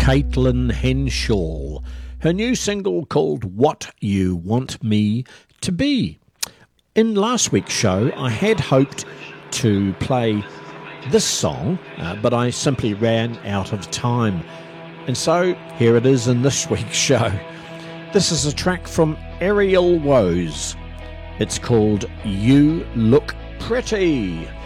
Caitlin Henshaw. Her new single called What You Want Me to Be. In last week's show, I had hoped to play this song, but I simply ran out of time. And so here it is in this week's show. This is a track from Ariel Woes. It's called You Look Pretty.